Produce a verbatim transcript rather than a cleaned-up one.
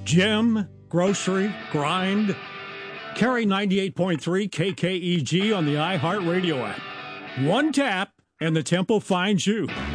gym, grocery, grind. Carry ninety-eight point three K K E G on the iHeartRadio app. One tap, and the tempo finds you.